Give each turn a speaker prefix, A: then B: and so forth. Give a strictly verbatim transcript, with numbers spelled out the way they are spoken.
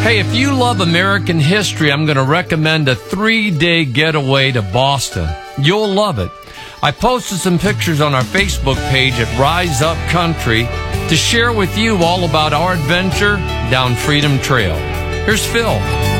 A: Hey, if you love American history, I'm going to recommend a three-day getaway to Boston. You'll love it. I posted some pictures on our Facebook page at Rise Up Country to share with you all about our adventure down Freedom Trail. Here's Phil.